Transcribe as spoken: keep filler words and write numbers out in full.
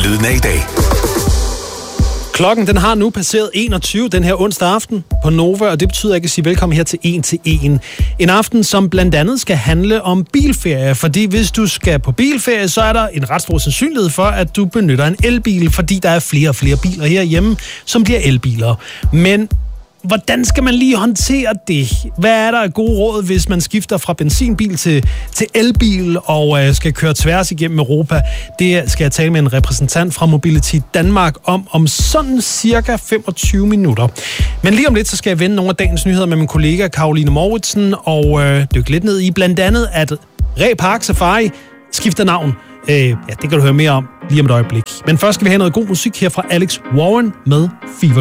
Lyden af i dag. Klokken den har nu passeret enogtyve den her onsdag aften på Nova, og det betyder, at jeg kan sige velkommen her til en til en. En aften, som blandt andet skal handle om bilferie, fordi hvis du skal på bilferie, så er der en ret stor sandsynlighed for, at du benytter en elbil, fordi der er flere og flere biler herhjemme, som bliver elbiler. Men hvordan skal man lige håndtere det? Hvad er der af gode råd, hvis man skifter fra benzinbil til, til elbil og øh, skal køre tværs igennem Europa? Det skal jeg tale med en repræsentant fra Mobility Danmark om, om sådan cirka femogtyve minutter. Men lige om lidt, så skal jeg vende nogle af dagens nyheder med min kollega Caroline Mouritsen og øh, dykke lidt ned i blandt andet, at Re Park Safari skifter navn. Øh, ja, det kan du høre mere om lige om et øjeblik. Men først skal vi have noget god musik her fra Alex Warren med Fever.